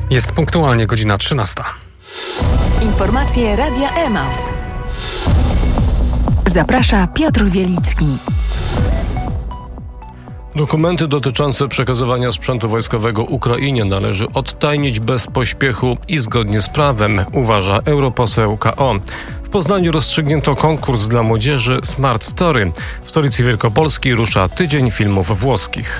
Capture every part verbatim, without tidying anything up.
Jest punktualnie godzina trzynasta. Informacje Radia Emaus. Zaprasza Piotr Wielicki. Dokumenty dotyczące przekazywania sprzętu wojskowego Ukrainie należy odtajnić bez pośpiechu i zgodnie z prawem, uważa europoseł K O. W Poznaniu rozstrzygnięto konkurs dla młodzieży Smart Story. W stolicy Wielkopolski rusza tydzień filmów włoskich.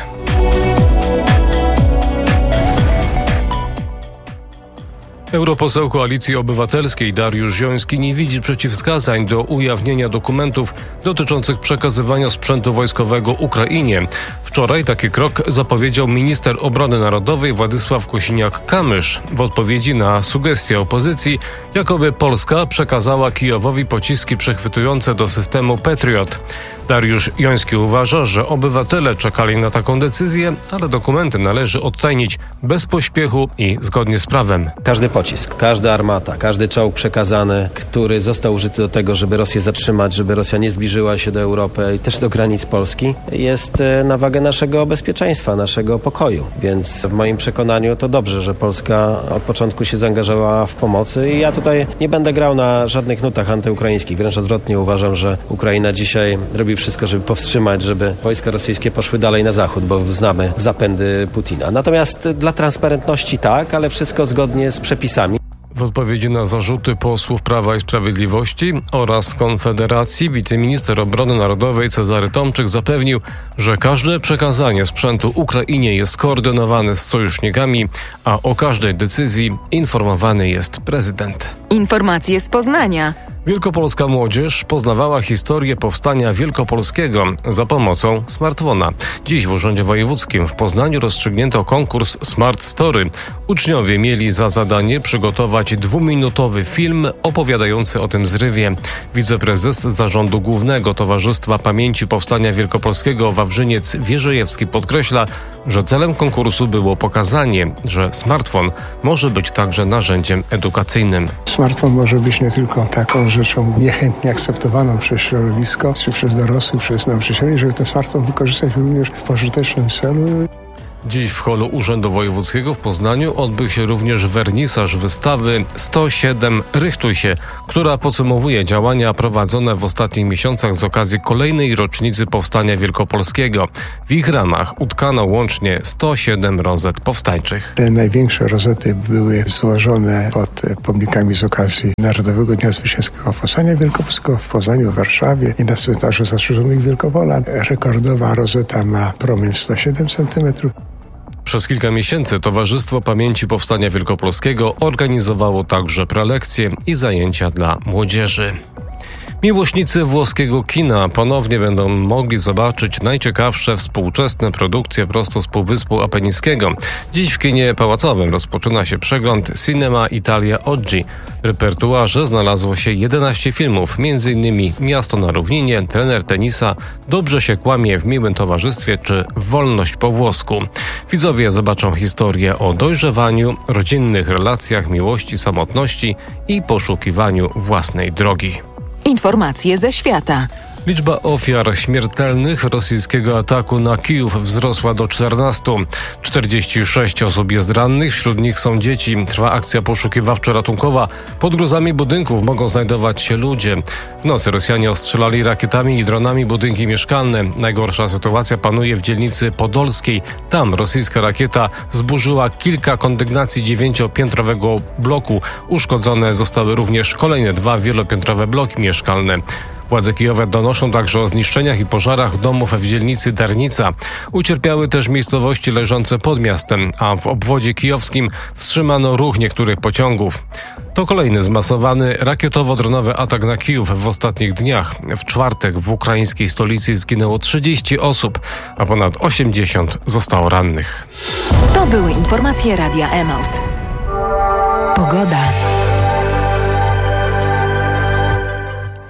Europoseł Koalicji Obywatelskiej Dariusz Joński nie widzi przeciwwskazań do ujawnienia dokumentów dotyczących przekazywania sprzętu wojskowego Ukrainie. Wczoraj taki krok zapowiedział minister obrony narodowej Władysław Kosiniak-Kamysz w odpowiedzi na sugestie opozycji, jakoby Polska przekazała Kijowowi pociski przechwytujące do systemu Patriot. Dariusz Joński uważa, że obywatele czekali na taką decyzję, ale dokumenty należy odtajnić bez pośpiechu i zgodnie z prawem. Każdy pocisk, każda armata, każdy czołg przekazany, który został użyty do tego, żeby Rosję zatrzymać, żeby Rosja nie zbliżyła się do Europy i też do granic Polski, jest na wagę naszego bezpieczeństwa, naszego pokoju. Więc w moim przekonaniu to dobrze, że Polska od początku się zaangażowała w pomocy i ja tutaj nie będę grał na żadnych nutach antyukraińskich. Wręcz odwrotnie uważam, że Ukraina dzisiaj robi wszystko, żeby powstrzymać, żeby wojska rosyjskie poszły dalej na zachód, bo znamy zapędy Putina. Natomiast dla transparentności tak, ale wszystko zgodnie z przepisami. W odpowiedzi na zarzuty posłów Prawa i Sprawiedliwości oraz Konfederacji wiceminister obrony narodowej Cezary Tomczyk zapewnił, że każde przekazanie sprzętu Ukrainie jest skoordynowane z sojusznikami, a o każdej decyzji informowany jest prezydent. Informacje z Poznania. Wielkopolska młodzież poznawała historię powstania wielkopolskiego za pomocą smartfona. Dziś w Urzędzie Wojewódzkim w Poznaniu rozstrzygnięto konkurs Smart Story. Uczniowie mieli za zadanie przygotować dwuminutowy film opowiadający o tym zrywie. Wiceprezes Zarządu Głównego Towarzystwa Pamięci Powstania Wielkopolskiego Wawrzyniec Wierzejewski podkreśla, że celem konkursu było pokazanie, że smartfon może być także narzędziem edukacyjnym. Smartfon może być nie tylko taką rzeczą niechętnie akceptowaną przez środowisko, czy przez dorosłych, przez nauczycieli, żeby ten smartfon wykorzystać również w pożytecznym celu. Dziś w holu Urzędu Wojewódzkiego w Poznaniu odbył się również wernisaż wystawy sto siedem Rychtuj się, która podsumowuje działania prowadzone w ostatnich miesiącach z okazji kolejnej rocznicy Powstania Wielkopolskiego. W ich ramach utkano łącznie sto siedem rozet powstańczych. Te największe rozety były złożone pod pomnikami z okazji Narodowego Dnia Zwycięskiego Powstania Wielkopolskiego w Poznaniu, w Warszawie i na cmentarzu Zastrzeżonych Wielkopolan. Rekordowa rozeta ma promień sto siedem centymetrów. Przez kilka miesięcy Towarzystwo Pamięci Powstania Wielkopolskiego organizowało także prelekcje i zajęcia dla młodzieży. Miłośnicy włoskiego kina ponownie będą mogli zobaczyć najciekawsze współczesne produkcje prosto z Półwyspu Apenińskiego. Dziś w kinie pałacowym rozpoczyna się przegląd Cinema Italia Oggi. W repertuarze znalazło się jedenaście filmów, między innymi Miasto na równinie, Trener tenisa, Dobrze się kłamie w miłym towarzystwie czy Wolność po włosku. Widzowie zobaczą historię o dojrzewaniu, rodzinnych relacjach, miłości, samotności i poszukiwaniu własnej drogi. Informacje ze świata. Liczba ofiar śmiertelnych rosyjskiego ataku na Kijów wzrosła do czternastu. czterdzieści sześć osób jest rannych, wśród nich są dzieci. Trwa akcja poszukiwawczo-ratunkowa. Pod gruzami budynków mogą znajdować się ludzie. W nocy Rosjanie ostrzelali rakietami i dronami budynki mieszkalne. Najgorsza sytuacja panuje w dzielnicy Podolskiej. Tam rosyjska rakieta zburzyła kilka kondygnacji dziewięciopiętrowego bloku. Uszkodzone zostały również kolejne dwa wielopiętrowe bloki mieszkalne. Władze kijowe donoszą także o zniszczeniach i pożarach domów w dzielnicy Darnica. Ucierpiały też miejscowości leżące pod miastem, a w obwodzie kijowskim wstrzymano ruch niektórych pociągów. To kolejny zmasowany rakietowo-dronowy atak na Kijów w ostatnich dniach. W czwartek w ukraińskiej stolicy zginęło trzydzieści osób, a ponad osiemdziesiąt zostało rannych. To były informacje Radia Emaus. Pogoda.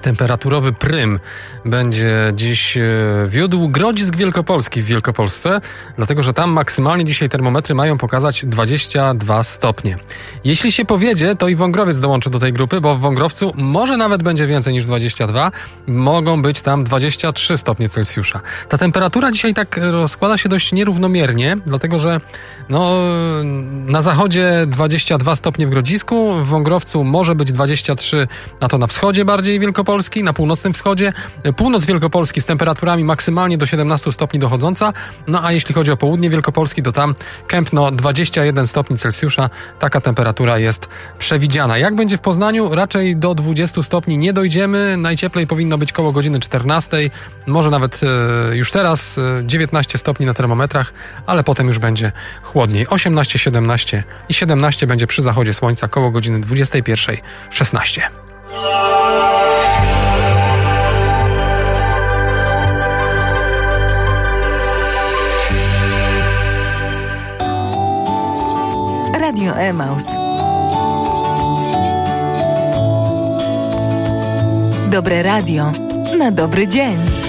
Temperaturowy prym będzie dziś wiódł Grodzisk Wielkopolski w Wielkopolsce, dlatego że tam maksymalnie dzisiaj termometry mają pokazać dwadzieścia dwa stopnie. Jeśli się powiedzie, to i Wągrowiec dołączy do tej grupy, bo w Wągrowcu może nawet będzie więcej niż dwadzieścia dwa, mogą być tam dwadzieścia trzy stopnie Celsjusza. Ta temperatura dzisiaj tak rozkłada się dość nierównomiernie, dlatego że no, na zachodzie dwadzieścia dwa stopnie w Grodzisku, w Wągrowcu może być dwadzieścia trzy, a to na wschodzie bardziej Wielkopolski, na północnym wschodzie, północ Wielkopolski z temperaturami maksymalnie do siedemnaście stopni dochodząca, no a jeśli chodzi o południe Wielkopolski, to tam Kępno dwadzieścia jeden stopni Celsjusza, taka temperatura jest przewidziana. Jak będzie w Poznaniu? Raczej do dwudziestu stopni nie dojdziemy, najcieplej powinno być koło godziny czternastej, może nawet e, już teraz e, dziewiętnaście stopni na termometrach, ale potem już będzie chłodniej, osiemnaście, siedemnaście i siedemnaście będzie przy zachodzie słońca koło godziny dwudziestej pierwszej szesnaście. Radio Emaus. Dobre radio na dobry dzień.